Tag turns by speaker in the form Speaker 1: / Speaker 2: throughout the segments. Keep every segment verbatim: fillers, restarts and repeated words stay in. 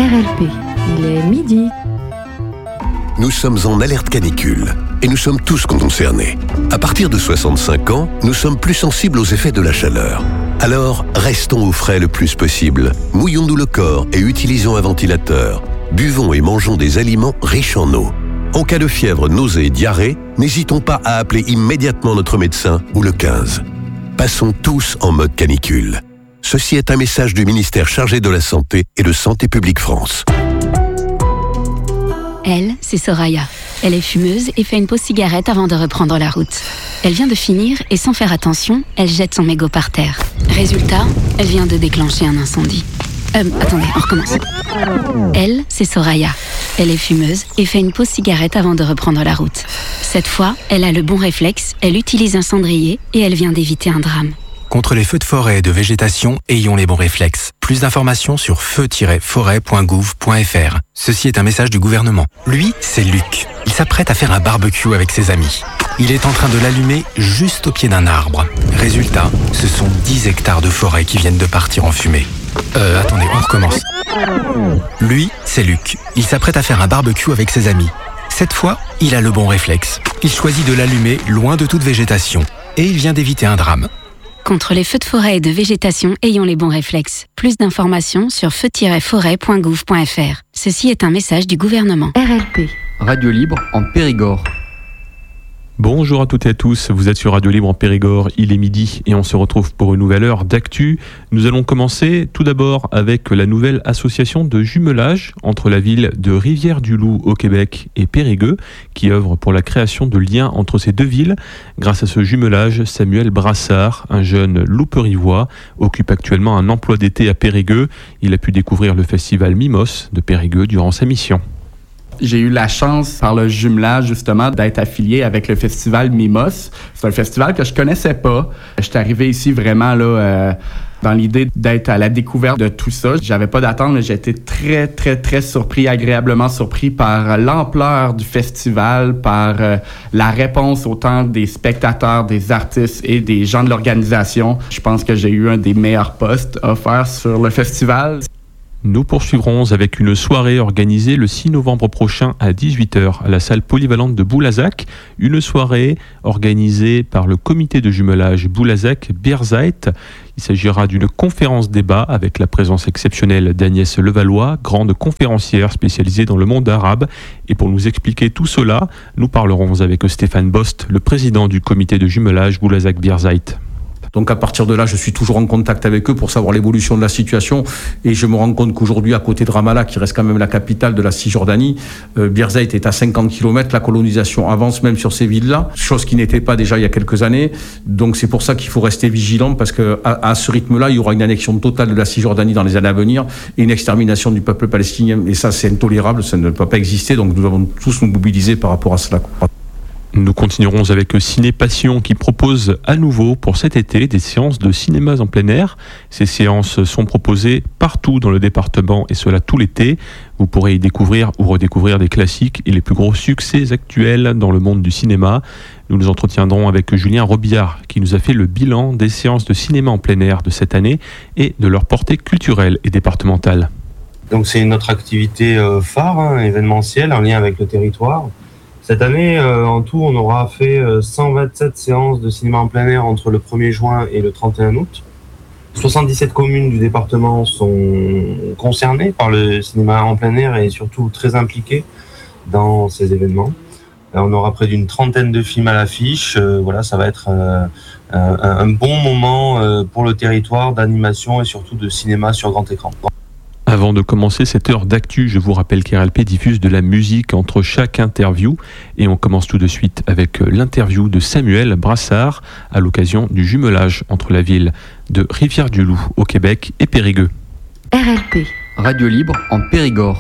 Speaker 1: R L P, il est midi.
Speaker 2: Nous sommes en alerte canicule et nous sommes tous concernés. À partir de soixante-cinq ans, nous sommes plus sensibles aux effets de la chaleur. Alors, restons au frais le plus possible. Mouillons-nous le corps et utilisons un ventilateur. Buvons et mangeons des aliments riches en eau. En cas de fièvre, nausée et diarrhée, n'hésitons pas à appeler immédiatement notre médecin ou le quinze. Passons tous en mode canicule. Ceci est un message du ministère chargé de la Santé et de Santé publique France.
Speaker 3: Elle, c'est Soraya. Elle est fumeuse et fait une pause cigarette avant de reprendre la route. Elle vient de finir et sans faire attention, elle jette son mégot par terre. Résultat, elle vient de déclencher un incendie. Euh, attendez, on recommence. Elle, c'est Soraya. Elle est fumeuse et fait une pause cigarette avant de reprendre la route. Cette fois, elle a le bon réflexe, elle utilise un cendrier et elle vient d'éviter un drame.
Speaker 4: Contre les feux de forêt et de végétation, ayons les bons réflexes. Plus d'informations sur feu tiret forêt point gouv point f r. Ceci est un message du gouvernement. Lui, c'est Luc. Il s'apprête à faire un barbecue avec ses amis. Il est en train de l'allumer juste au pied d'un arbre. Résultat, ce sont dix hectares de forêt qui viennent de partir en fumée. Euh, attendez, on recommence. Lui, c'est Luc. Il s'apprête à faire un barbecue avec ses amis. Cette fois, il a le bon réflexe. Il choisit de l'allumer loin de toute végétation. Et il vient d'éviter un drame.
Speaker 3: Contre les feux de forêt et de végétation, ayons les bons réflexes. Plus d'informations sur feu tiret forêt point gouv point f r. Ceci est un message du gouvernement.
Speaker 1: R L P.
Speaker 5: Radio Libre en Périgord.
Speaker 6: Bonjour à toutes et à tous, vous êtes sur Radio Libre en Périgord, il est midi et on se retrouve pour une nouvelle heure d'actu. Nous allons commencer tout d'abord avec la nouvelle association de jumelage entre la ville de Rivière-du-Loup au Québec et Périgueux qui œuvre pour la création de liens entre ces deux villes. Grâce à ce jumelage, Samuel Brassard, un jeune loup-perivois, occupe actuellement un emploi d'été à Périgueux. Il a pu découvrir le festival Mimos de Périgueux durant sa mission.
Speaker 7: J'ai eu la chance, par le jumelage, justement, d'être affilié avec le festival Mimos. C'est un festival que je connaissais pas. J'étais arrivé ici vraiment là, euh, dans l'idée d'être à la découverte de tout ça. J'avais pas d'attente, mais j'ai été très, très, très surpris, agréablement surpris par l'ampleur du festival, par euh, la réponse autant des spectateurs, des artistes et des gens de l'organisation. Je pense que j'ai eu un des meilleurs postes offerts sur le festival.
Speaker 6: Nous poursuivrons avec une soirée organisée le six novembre prochain à dix-huit heures à la salle polyvalente de Boulazac. Une soirée organisée par le comité de jumelage Boulazac-Bierzeit. Il s'agira d'une conférence débat avec la présence exceptionnelle d'Agnès Levallois, grande conférencière spécialisée dans le monde arabe. Et pour nous expliquer tout cela, nous parlerons avec Stéphane Bost, le président du comité de jumelage Boulazac-Bierzeit.
Speaker 8: Donc à partir de là, je suis toujours en contact avec eux pour savoir l'évolution de la situation et je me rends compte qu'aujourd'hui, à côté de Ramallah, qui reste quand même la capitale de la Cisjordanie, euh, Bierzeit est à cinquante kilomètres, la colonisation avance même sur ces villes-là, chose qui n'était pas déjà il y a quelques années. Donc c'est pour ça qu'il faut rester vigilant parce qu'à à ce rythme-là, il y aura une annexion totale de la Cisjordanie dans les années à venir et une extermination du peuple palestinien. Et ça, c'est intolérable, ça ne peut pas exister. Donc nous devons tous nous mobiliser par rapport à cela.
Speaker 6: Nous continuerons avec Ciné Passion qui propose à nouveau pour cet été des séances de cinéma en plein air. Ces séances sont proposées partout dans le département et cela tout l'été. Vous pourrez y découvrir ou redécouvrir des classiques et les plus gros succès actuels dans le monde du cinéma. Nous nous entretiendrons avec Julien Robillard qui nous a fait le bilan des séances de cinéma en plein air de cette année et de leur portée culturelle et départementale.
Speaker 9: Donc c'est notre activité phare, hein, événementielle en lien avec le territoire. Cette année, euh, en tout, on aura fait euh, cent vingt-sept séances de cinéma en plein air entre le premier juin et le trente et un août. soixante-dix-sept communes du département sont concernées par le cinéma en plein air et surtout très impliquées dans ces événements. Euh, on aura près d'une trentaine de films à l'affiche. Euh, voilà, ça va être euh, un, un bon moment euh, pour le territoire d'animation et surtout de cinéma sur grand écran.
Speaker 6: Avant de commencer cette heure d'actu, je vous rappelle qu'R L P diffuse de la musique entre chaque interview et on commence tout de suite avec l'interview de Samuel Brassard à l'occasion du jumelage entre la ville de Rivière-du-Loup au Québec et Périgueux.
Speaker 1: R L P.
Speaker 5: Radio Libre en Périgord.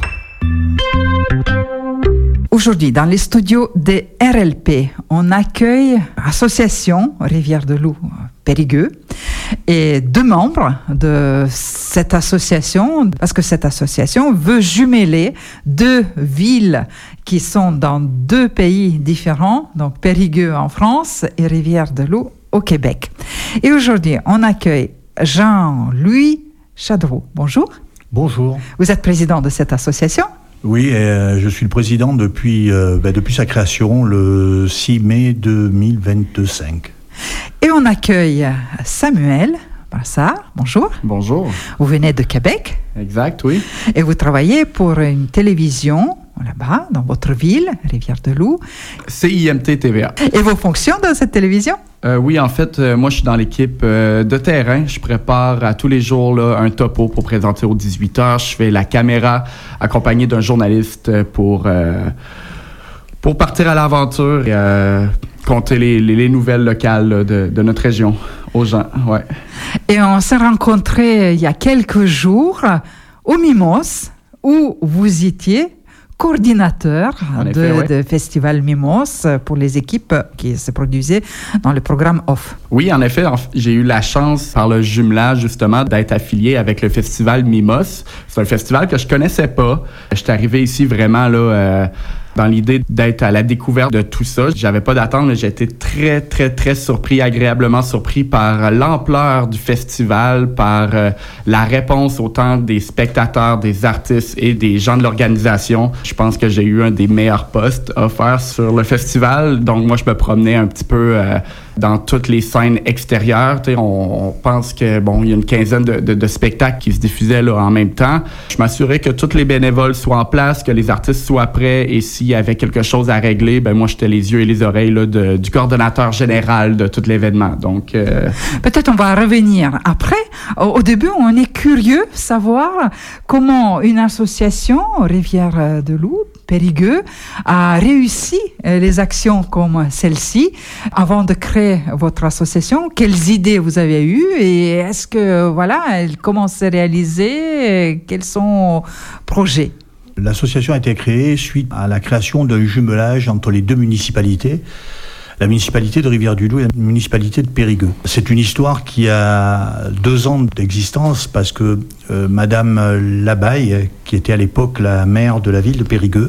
Speaker 10: Aujourd'hui, dans les studios de R L P, on accueille l'association Rivière-du-Loup Périgueux et deux membres de cette association, parce que cette association veut jumeler deux villes qui sont dans deux pays différents, donc Périgueux en France et Rivière-du-Loup au Québec. Et aujourd'hui, on accueille Jean-Louis Chadreau. Bonjour.
Speaker 11: Bonjour.
Speaker 10: Vous êtes président de cette association ?
Speaker 11: Oui, euh, je suis le président depuis, euh, bah, depuis sa création le six mai deux mille vingt-cinq.
Speaker 10: Et on accueille Samuel Brassard. Bonjour.
Speaker 7: Bonjour.
Speaker 10: Vous venez de Québec.
Speaker 7: Exact, oui.
Speaker 10: Et vous travaillez pour une télévision là-bas, dans votre ville, Rivière-du-Loup.
Speaker 7: C I M T T V A.
Speaker 10: Et vos fonctions dans cette télévision?
Speaker 7: Euh, oui, en fait, euh, moi, je suis dans l'équipe euh, de terrain. Je prépare à tous les jours là, un topo pour présenter aux dix-huit heures. Je fais la caméra accompagné d'un journaliste pour, euh, pour partir à l'aventure et euh, compter les, les, les nouvelles locales là, de, de notre région aux gens. Ouais.
Speaker 10: Et on s'est rencontrés il y a quelques jours au Mimos, où vous étiez coordinateur de,
Speaker 7: effet, ouais.
Speaker 10: de Festival Mimos pour les équipes qui se produisaient dans le programme Off.
Speaker 7: Oui, en effet, en, j'ai eu la chance, par le jumelage, justement, d'être affilié avec le Festival Mimos. C'est un festival que je connaissais pas. J'étais arrivé ici vraiment, là... Euh, dans l'idée d'être à la découverte de tout ça. J'avais pas d'attente, mais j'ai été très, très, très surpris, agréablement surpris par l'ampleur du festival, par euh, la réponse autant des spectateurs, des artistes et des gens de l'organisation. Je pense que j'ai eu un des meilleurs postes offerts sur le festival. Donc, moi, je me promenais un petit peu euh, dans toutes les scènes extérieures. Tu sais, on, on pense que, bon, il y a une quinzaine de, de, de spectacles qui se diffusaient là en même temps. Je m'assurais que tous les bénévoles soient en place, que les artistes soient prêts et si il y avait quelque chose à régler, ben moi, j'étais les yeux et les oreilles là, de, du coordonnateur général de tout l'événement. Donc, euh...
Speaker 10: peut-être on va revenir après. Au, au début, on est curieux de savoir comment une association, Rivière-du-Loup, Périgueux, a réussi les actions comme celle-ci avant de créer votre association. Quelles idées vous avez eues et est-ce que, voilà, elle commence à réaliser? Quels sont vos projets?
Speaker 11: L'association a été créée suite à la création d'un jumelage entre les deux municipalités, la municipalité de Rivière-du-Loup et la municipalité de Périgueux. C'est une histoire qui a deux ans d'existence parce que euh, Madame Labaille, qui était à l'époque la maire de la ville de Périgueux,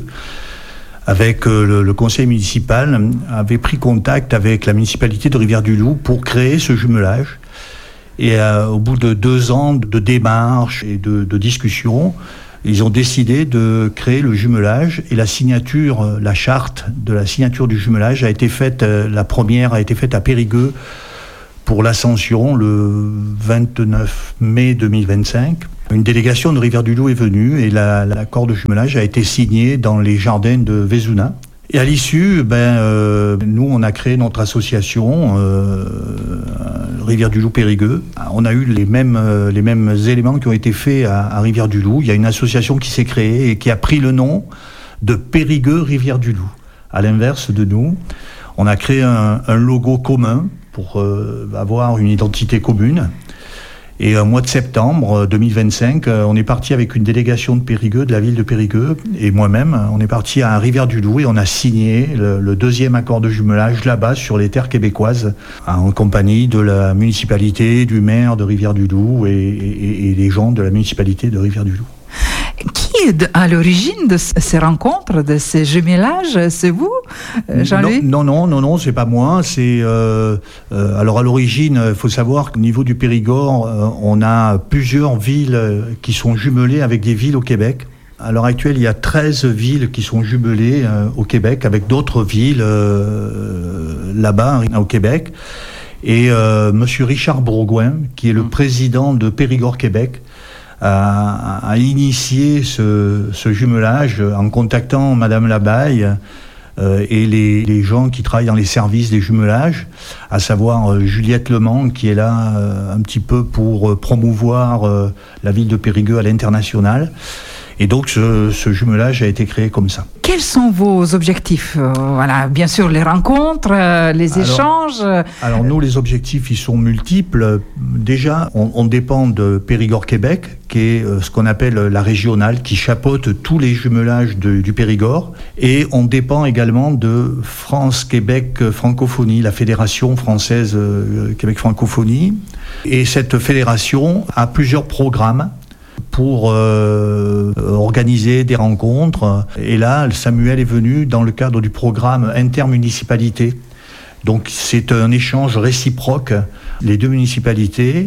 Speaker 11: avec euh, le, le conseil municipal, avait pris contact avec la municipalité de Rivière-du-Loup pour créer ce jumelage. Et euh, au bout de deux ans de démarches et de, de discussions, ils ont décidé de créer le jumelage et la signature, la charte de la signature du jumelage a été faite, la première a été faite à Périgueux pour l'Ascension le vingt-neuf mai deux mille vingt-cinq. Une délégation de Rivière-du-Loup est venue et la, l'accord de jumelage a été signé dans les jardins de Vézuna. Et à l'issue, ben, euh, nous, on a créé notre association euh, Rivière-du-Loup Périgueux. On a eu les mêmes, euh, les mêmes éléments qui ont été faits à, à Rivière-du-Loup. Il y a une association qui s'est créée et qui a pris le nom de Périgueux Rivière-du-Loup. À l'inverse de nous, on a créé un, un logo commun pour euh, avoir une identité commune. Et au mois de septembre deux mille vingt-cinq, on est parti avec une délégation de Périgueux, de la ville de Périgueux, et moi-même, on est parti à Rivière-du-Loup et on a signé le, le deuxième accord de jumelage là-bas sur les terres québécoises, en compagnie de la municipalité, du maire de Rivière-du-Loup et, et, et des gens de la municipalité de Rivière-du-Loup.
Speaker 10: Qui est à l'origine de ces rencontres, de ces jumelages? C'est vous, Jean-Louis?
Speaker 11: Non, non, non, non, c'est pas moi. C'est euh, euh, alors à l'origine, il faut savoir qu'au niveau du Périgord, euh, on a plusieurs villes qui sont jumelées avec des villes au Québec. À l'heure actuelle, il y a treize villes qui sont jumelées euh, au Québec avec d'autres villes euh, là-bas au Québec. Et euh, Monsieur Richard Bourgoin, qui est le président de Périgord Québec, a, a initié ce, ce jumelage en contactant Madame Labaille euh, et les, les gens qui travaillent dans les services des jumelages, à savoir euh, Juliette Lemang, qui est là euh, un petit peu pour euh, promouvoir euh, la ville de Périgueux à l'international. Et donc, ce, ce jumelage a été créé comme ça.
Speaker 10: Quels sont vos objectifs? euh, Voilà, bien sûr, les rencontres, euh, les alors, échanges. Euh...
Speaker 11: Alors, nous, les objectifs, ils sont multiples. Déjà, on, on dépend de Périgord Québec, qui est euh, ce qu'on appelle la régionale, qui chapeaute tous les jumelages de, du Périgord. Et on dépend également de France-Québec Francophonie, la Fédération française euh, Québec Francophonie. Et cette fédération a plusieurs programmes pour euh, organiser des rencontres. Et là, Samuel est venu dans le cadre du programme intermunicipalité. Donc c'est un échange réciproque, les deux municipalités.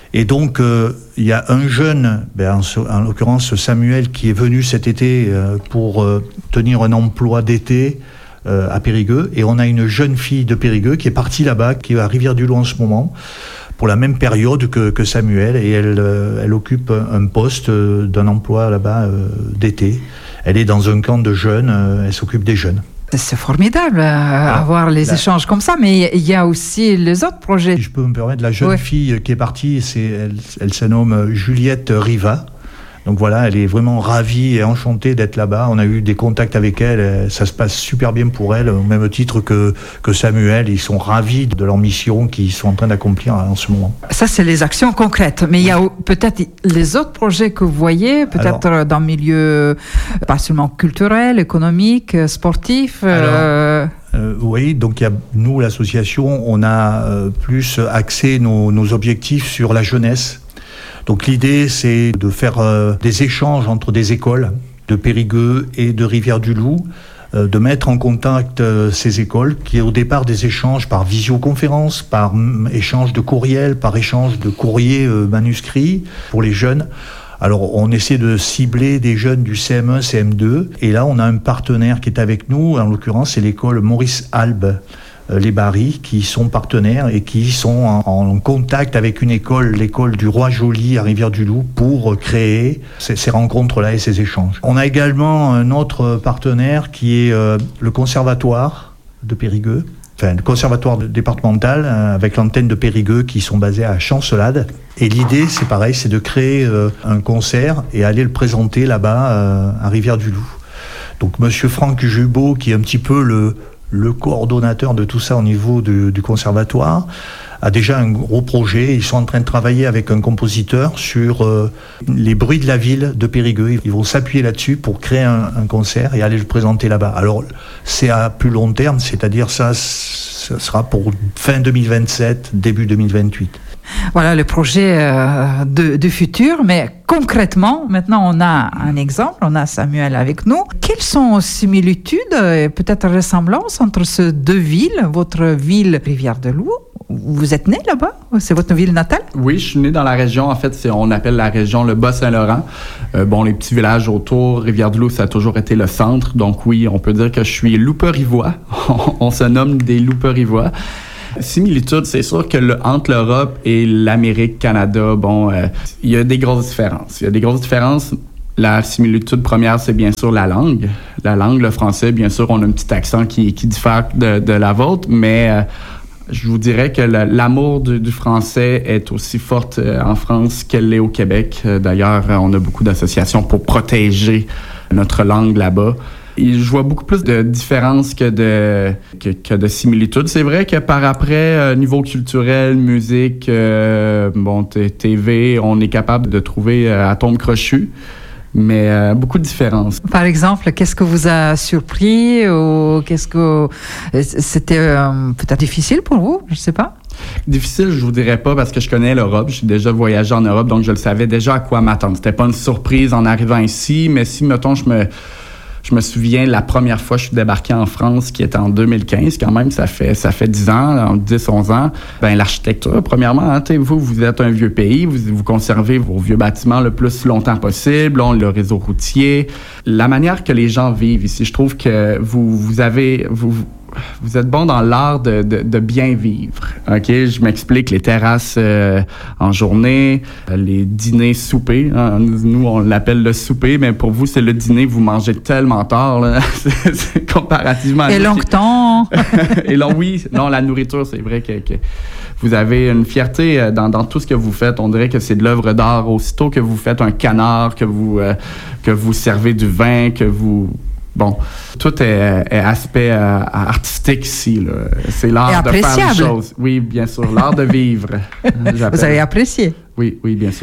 Speaker 11: Et donc, euh, il y a un jeune, ben, en, en l'occurrence Samuel, qui est venu cet été euh, pour euh, tenir un emploi d'été euh, à Périgueux. Et on a une jeune fille de Périgueux qui est partie là-bas, qui est à Rivière-du-Loup en ce moment, pour la même période que, que Samuel. Et elle, euh, elle occupe un poste euh, d'un emploi là-bas euh, d'été. Elle est dans un camp de jeunes, euh, elle s'occupe des jeunes.
Speaker 10: C'est formidable, euh, ah, avoir les là. échanges comme ça, mais il y a aussi les autres projets.
Speaker 11: Si je peux me permettre, la jeune
Speaker 10: ouais.
Speaker 11: fille qui est partie, c'est, elle, elle se nomme Juliette Riva. Donc voilà, elle est vraiment ravie et enchantée d'être là-bas. On a eu des contacts avec elle, ça se passe super bien pour elle, au même titre que, que Samuel. Ils sont ravis de leur mission qu'ils sont en train d'accomplir en ce moment.
Speaker 10: Ça, c'est les actions concrètes. Mais oui. il y a peut-être les autres projets que vous voyez, peut-être alors, dans le milieu pas seulement culturel, économique, sportif.
Speaker 11: Alors,
Speaker 10: euh...
Speaker 11: Euh, oui, donc il y a, nous, l'association, on a euh, plus axé nos, nos objectifs sur la jeunesse. Donc l'idée, c'est de faire euh, des échanges entre des écoles de Périgueux et de Rivière-du-Loup, euh, de mettre en contact euh, ces écoles, qui est au départ des échanges par visioconférence, par m- échange de courriel, par échange de courriers euh, manuscrits pour les jeunes. Alors on essaie de cibler des jeunes du C M un, C M deux, et là on a un partenaire qui est avec nous, en l'occurrence c'est l'école Maurice Albe, les Barry, qui sont partenaires et qui sont en, en contact avec une école, l'école du Roi Joli à Rivière-du-Loup, pour créer ces, ces rencontres-là et ces échanges. On a également un autre partenaire qui est euh, le conservatoire de Périgueux, enfin le conservatoire départemental euh, avec l'antenne de Périgueux qui sont basés à Chancelade. Et l'idée, c'est pareil, c'est de créer euh, un concert et aller le présenter là-bas euh, à Rivière-du-Loup. Donc Monsieur Franck Jubot, qui est un petit peu le le coordonnateur de tout ça au niveau du, du conservatoire, a déjà un gros projet. Ils sont en train de travailler avec un compositeur sur euh, les bruits de la ville de Périgueux. Ils vont s'appuyer là-dessus pour créer un, un concert et aller le présenter là-bas. Alors, c'est à plus long terme, c'est-à-dire ça, ça sera pour fin deux mille vingt-sept, début deux mille vingt-huit.
Speaker 10: Voilà le projet euh, de, de futur, mais concrètement, maintenant on a un exemple, on a Samuel avec nous. Quelles sont similitudes et peut-être ressemblances entre ces deux villes, votre ville Rivière-du-Loup? Vous êtes né là-bas? C'est votre ville natale?
Speaker 7: Oui, je suis né dans la région. En fait, c'est, on appelle la région le Bas-Saint-Laurent. Euh, bon, les petits villages autour, Rivière-du-Loup, ça a toujours été le centre. Donc oui, on peut dire que je suis louperivois. on, on se nomme des louperivois. Similitude, c'est sûr que le, entre l'Europe et l'Amérique, Canada, bon, euh, il y a des grosses différences. Il y a des grosses différences. La similitude première, c'est bien sûr la langue. La langue, le français, bien sûr, on a un petit accent qui, qui diffère de, de la vôtre, mais euh, je vous dirais que le, l'amour du, du français est aussi forte euh, en France qu'elle l'est au Québec. Euh, d'ailleurs, on a beaucoup d'associations pour protéger notre langue là-bas. Et je vois beaucoup plus de différences que de, que, que de similitudes. C'est vrai que par après, euh, niveau culturel, musique, euh, bon, t- T V, on est capable de trouver euh, atomes crochus, mais euh, beaucoup de différences.
Speaker 10: Par exemple, qu'est-ce que vous a surpris ou qu'est-ce que c'était euh, peut-être difficile pour vous? Je ne sais pas.
Speaker 7: Difficile, je vous dirais pas, parce que je connais l'Europe. J'ai déjà voyagé en Europe, donc je le savais déjà à quoi m'attendre. C'était pas une surprise en arrivant ici, mais si, mettons, je me... Je me souviens, la première fois que je suis débarqué en France, qui était en deux mille quinze, quand même, ça fait ça fait dix ans, dix onze ans. Ben l'architecture, premièrement, hein, vous, vous êtes un vieux pays, vous, vous conservez vos vieux bâtiments le plus longtemps possible, on, le réseau routier. La manière que les gens vivent ici, je trouve que vous, vous avez... Vous, Vous êtes bon dans l'art de, de, de bien vivre. OK? Je m'explique. Les terrasses euh, en journée, les dîners soupers. Hein? Nous, on l'appelle le souper, mais pour vous, c'est le dîner. Vous mangez tellement tard, là. c'est, c'est comparativement à...
Speaker 10: Et longtemps.
Speaker 7: Et long, oui. Non, la nourriture, c'est vrai que, que vous avez une fierté dans, dans tout ce que vous faites. On dirait que c'est de l'œuvre d'art. Aussitôt que vous faites un canard, que vous, euh, que vous servez du vin, que vous... Bon, tout est, est aspect euh, artistique ici, là. C'est l'art de faire des choses. Oui, bien sûr, l'art de vivre.
Speaker 10: Vous avez apprécié?
Speaker 7: Oui, oui, bien sûr.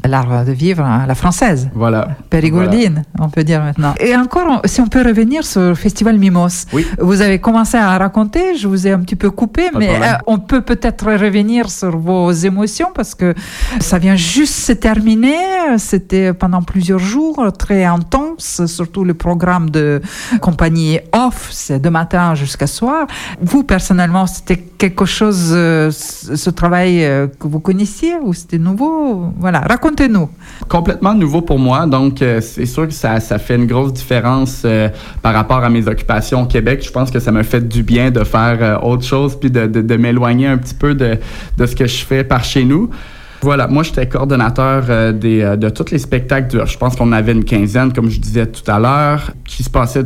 Speaker 10: l'art de vivre à la française.
Speaker 7: Voilà.
Speaker 10: Périgourdine, voilà. On peut dire maintenant. Et encore, si on peut revenir sur le festival Mimos.
Speaker 7: Oui.
Speaker 10: Vous avez commencé à raconter, je vous ai un petit peu coupé,
Speaker 7: Pas
Speaker 10: mais euh, on peut peut-être revenir sur vos émotions parce que ça vient juste se terminer. C'était pendant plusieurs jours, très intense, surtout le programme de compagnie off, c'est de matin jusqu'à soir. Vous, personnellement, c'était quelque chose, euh, ce travail euh, que vous connaissiez ou c'était nouveau? Voilà, racontez-nous.
Speaker 7: Complètement nouveau pour moi, donc euh, c'est sûr que ça, ça fait une grosse différence euh, par rapport à mes occupations au Québec. Je pense que ça m'a fait du bien de faire euh, autre chose puis de, de, de m'éloigner un petit peu de, de ce que je fais par chez nous. Voilà, moi j'étais coordonnateur euh, des, euh, de tous les spectacles. Je pense qu'on avait une quinzaine, comme je disais tout à l'heure, qui se passaient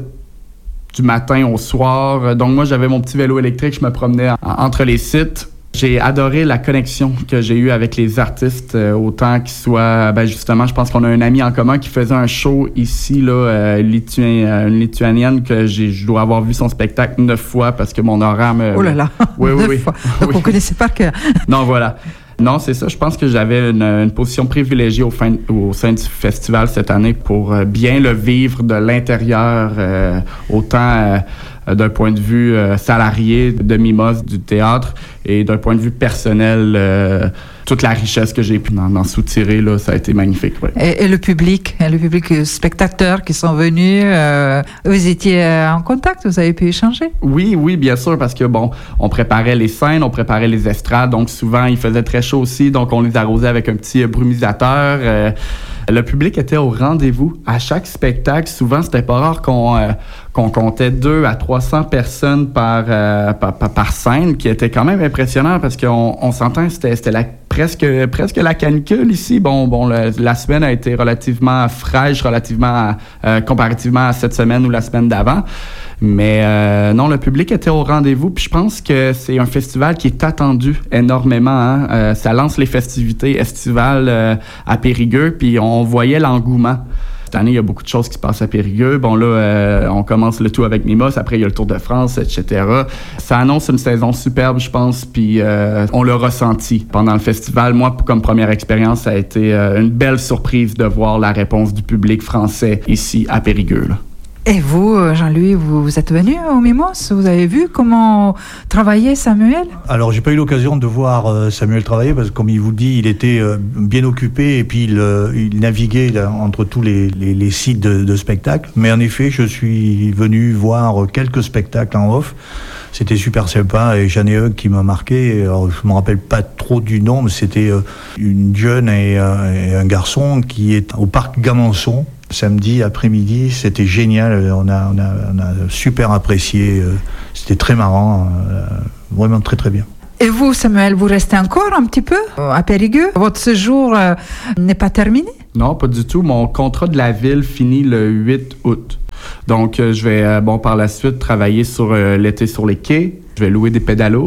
Speaker 7: du matin au soir. Donc moi j'avais mon petit vélo électrique, je me promenais en, entre les sites. J'ai adoré la connexion que j'ai eue avec les artistes, euh, autant qu'ils soient... Ben justement, je pense qu'on a un ami en commun qui faisait un show ici, là, euh, Lituan, euh, une Lituanienne, que j'ai, je dois avoir vu son spectacle neuf fois parce que mon horaire me...
Speaker 10: Oh là là,
Speaker 7: oui,
Speaker 10: neuf
Speaker 7: oui,
Speaker 10: fois.
Speaker 7: oui.
Speaker 10: Donc, vous connaissez par cœur.
Speaker 7: Non, voilà. Non, c'est ça. Je pense que j'avais une, une position privilégiée au, fin, au sein du festival cette année pour euh, bien le vivre de l'intérieur, euh, autant euh, d'un point de vue euh, salarié de Mimos, du théâtre, et d'un point de vue personnel, euh, toute la richesse que j'ai pu en, en soutirer, là, ça a été magnifique. Ouais.
Speaker 10: Et, et le public, et le public euh, spectateurs qui sont venus, euh, vous étiez euh, en contact, vous avez pu échanger?
Speaker 7: Oui, oui, bien sûr, parce que bon, on préparait les scènes, on préparait les estrades, donc souvent il faisait très chaud aussi, donc on les arrosait avec un petit brumisateur. Euh, le public était au rendez-vous à chaque spectacle. Souvent, c'était pas rare qu'on euh, qu'on comptait deux à trois cents personnes par, euh, par, par, par scène, qui était quand même impressionnant parce qu'on on s'entend, c'était, c'était la, presque, presque la canicule ici. Bon, bon, le, la semaine a été relativement fraîche, relativement à, euh, comparativement à cette semaine ou la semaine d'avant. Mais euh, non, le public était au rendez-vous. Puis je pense que c'est un festival qui est attendu énormément. Hein. Euh, ça lance les festivités estivales euh, à Périgueux, puis on voyait l'engouement. Cette année, il y a beaucoup de choses qui se passent à Périgueux. Bon, là, euh, on commence le tout avec Mimos. Après, il y a le Tour de France, et cetera. Ça annonce une saison superbe, je pense, puis euh, on l'a ressenti pendant le festival. Moi, comme première expérience, ça a été euh, une belle surprise de voir la réponse du public français ici à Périgueux, là.
Speaker 10: Et vous, Jean-Louis, vous, vous êtes venu au Mimos? Vous avez vu comment travaillait Samuel?
Speaker 11: Alors, j'ai pas eu l'occasion de voir euh, Samuel travailler parce que, comme il vous dit, il était euh, bien occupé et puis il, euh, il naviguait là, entre tous les, les, les sites de, de spectacles. Mais en effet, je suis venu voir quelques spectacles en off. C'était super sympa et Jeanne et Hug qui m'a marqué. Alors, je me rappelle pas trop du nom, mais c'était euh, une jeune et, euh, et un garçon qui est au parc Gamançon. Samedi après-midi, c'était génial, on a, on a, on a super apprécié, c'était très marrant, vraiment très très bien.
Speaker 10: Et vous, Samuel, vous restez encore un petit peu à Périgueux? Votre séjour euh, n'est pas terminé?
Speaker 7: Non, pas du tout. Mon contrat de la ville finit le huit août. Donc, euh, je vais, euh, bon, par la suite, travailler sur euh, l'été sur les quais. Je vais louer des pédalos.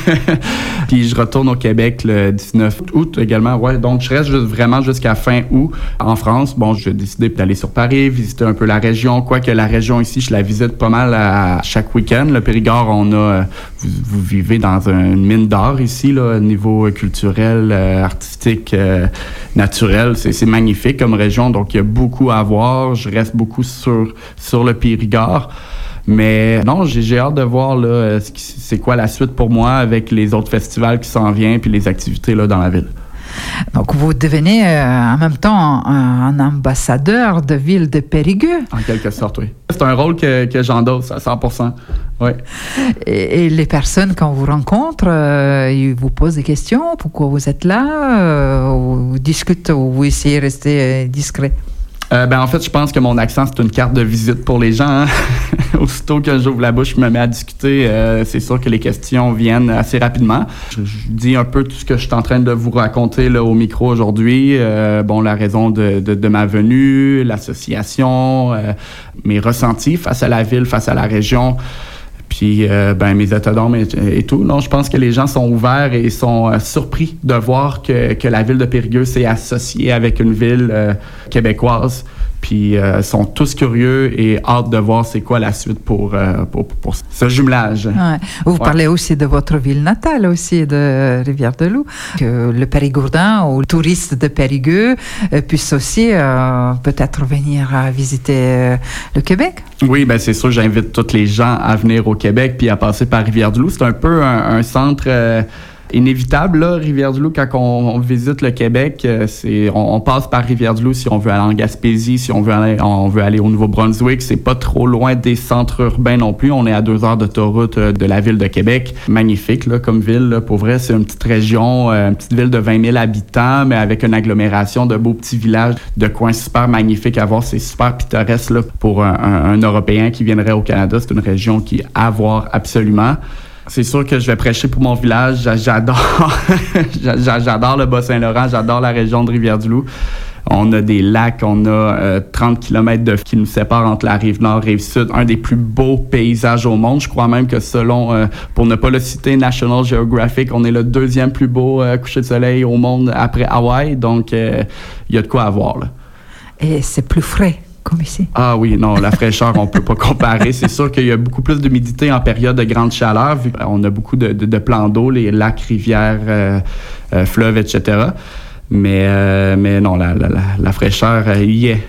Speaker 7: Puis je retourne au Québec le dix-neuf août également. Ouais, donc je reste juste vraiment jusqu'à fin août en France. Bon, j'ai décidé d'aller sur Paris, visiter un peu la région. Quoique la région ici, je la visite pas mal à chaque week-end. Le Périgord, on a... Vous, vous vivez dans une mine d'art ici, là, au niveau culturel, euh, artistique, euh, naturel. C'est, c'est magnifique comme région. Donc il y a beaucoup à voir. Je reste beaucoup sur, sur le Périgord. Mais non, j'ai, j'ai hâte de voir là, c'est quoi la suite pour moi avec les autres festivals qui s'en viennent puis les activités là, dans la ville.
Speaker 10: Donc vous devenez euh, en même temps un, un ambassadeur de ville de Périgueux.
Speaker 7: En quelque sorte, oui. C'est un rôle que, que j'endosse à cent pour cent. Oui.
Speaker 10: Et, et les personnes, quand vous rencontrent, euh, ils vous posent des questions. Pourquoi vous êtes là? euh, ou vous discutez ou vous essayez de rester euh, discret?
Speaker 7: Euh, ben, en fait, je pense que mon accent, c'est une carte de visite pour les gens. Hein? Aussitôt que j'ouvre la bouche, je me mets à discuter. Euh, c'est sûr que les questions viennent assez rapidement. Je, je dis un peu tout ce que je suis en train de vous raconter là, au micro aujourd'hui. Euh, bon, la raison de, de, de ma venue, l'association, euh, mes ressentis face à la ville, face à la région. Puis, euh, ben, mes états d'âme et, et tout. Non, je pense que les gens sont ouverts et sont euh, surpris de voir que, que la ville de Périgueux s'est associée avec une ville euh, québécoise. Puis euh, sont tous curieux et hâte de voir c'est quoi la suite pour, euh, pour, pour ce jumelage.
Speaker 10: Ouais. Vous
Speaker 7: Ouais.
Speaker 10: parlez aussi de votre ville natale, aussi de Rivière-du-Loup, que le Périgourdin ou le touriste de Périgueux euh, puisse aussi euh, peut-être venir euh, visiter euh, le Québec.
Speaker 7: Oui, ben c'est sûr, j'invite tous les gens à venir au Québec puis à passer par Rivière-du-Loup. C'est un peu un, un centre euh, inévitable, là, Rivière-du-Loup. Quand on, on visite le Québec, euh, c'est, on, on passe par Rivière-du-Loup si on veut aller en Gaspésie, si on veut aller, on veut aller au Nouveau-Brunswick. C'est pas trop loin des centres urbains non plus. On est à deux heures d'autoroute euh, de la ville de Québec. Magnifique, là, comme ville, là. Pour vrai, c'est une petite région, euh, une petite ville de vingt mille habitants, mais avec une agglomération de beaux petits villages, de coins super magnifiques à voir. C'est super pittoresque, là, pour un, un, un Européen qui viendrait au Canada. C'est une région qui est à voir absolument. C'est sûr que je vais prêcher pour mon village. J'adore, j'adore le Bas-Saint-Laurent, j'adore la région de Rivière-du-Loup. On a des lacs, on a euh, trente kilomètres de qui nous séparent entre la rive nord et la rive sud. Un des plus beaux paysages au monde. Je crois même que selon, euh, pour ne pas le citer, National Geographic, on est le deuxième plus beau euh, coucher de soleil au monde après Hawaï. Donc, il euh, y a de quoi à voir, là.
Speaker 10: Et c'est plus frais, comme ici.
Speaker 7: Ah oui, non, la fraîcheur, on peut pas comparer. C'est sûr qu'il y a beaucoup plus d'humidité en période de grande chaleur, vu qu'on a beaucoup de, de, de plans d'eau, les lacs, rivières, euh, euh, fleuves, et cetera. Mais, euh, mais non, la, la, la fraîcheur, euh, y est.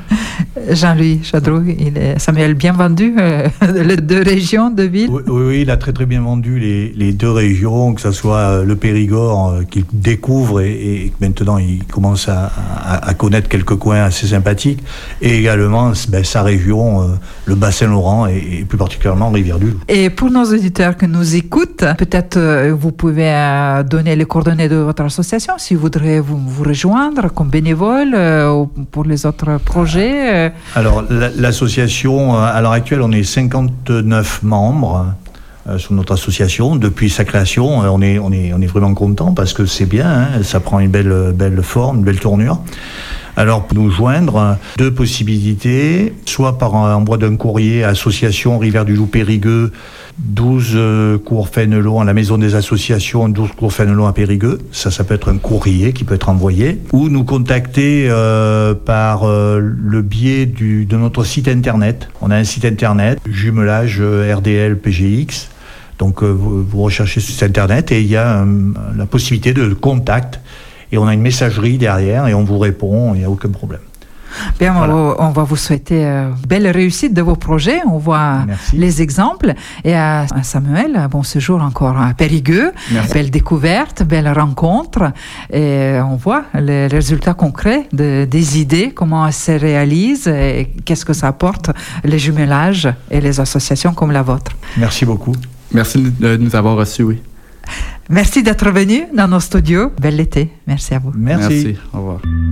Speaker 10: Jean-Louis Chadreau, il est, Samuel, bien vendu euh, les deux régions de ville.
Speaker 11: Oui, oui, il a très très bien vendu les, les deux régions, que ce soit le Périgord euh, qu'il découvre et, et maintenant il commence à, à, à connaître quelques coins assez sympathiques, et également ben, sa région, euh, le Bas-Saint-Laurent et, et plus particulièrement Rivière-du-Loup.
Speaker 10: Et pour nos auditeurs qui nous écoutent, peut-être euh, vous pouvez euh, donner les coordonnées de votre association si vous voudrez vous, vous rejoindre comme bénévole euh, ou pour les autres projets. Euh.
Speaker 11: Alors, la, l'association, à l'heure actuelle, on est cinquante-neuf membres euh, sur notre association. Depuis sa création, on est, on est, on est vraiment content parce que c'est bien, hein, ça prend une belle, belle forme, une belle tournure. Alors, pour nous joindre, deux possibilités, soit par envoi d'un courrier à Association Rivière-du-Loup Périgueux, douze euh, cours Fénelon à la Maison des Associations, douze cours Fénelon à Périgueux. Ça, ça peut être un courrier qui peut être envoyé. Ou nous contacter euh, par euh, le biais du, de notre site internet. On a un site internet, jumelage euh, R D L P G X. Donc, euh, vous, vous recherchez sur site internet et il y a euh, la possibilité de contact. Et on a une messagerie derrière et on vous répond, il n'y a aucun problème.
Speaker 10: Bien,
Speaker 11: Voilà.
Speaker 10: on, va, on va vous souhaiter euh, belle réussite de vos projets. On voit
Speaker 11: Merci.
Speaker 10: les exemples. Et à, à Samuel, bon séjour encore à Périgueux.
Speaker 11: Merci.
Speaker 10: Belle découverte, belle rencontre. Et on voit les résultats concrets de, des idées, comment elles se réalisent et qu'est-ce que ça apporte, les jumelages et les associations comme la vôtre.
Speaker 11: Merci beaucoup.
Speaker 7: Merci de nous avoir reçus, oui.
Speaker 10: Merci d'être venu dans nos studios. Bel été. Merci à vous.
Speaker 11: Merci.
Speaker 7: Merci. Au revoir.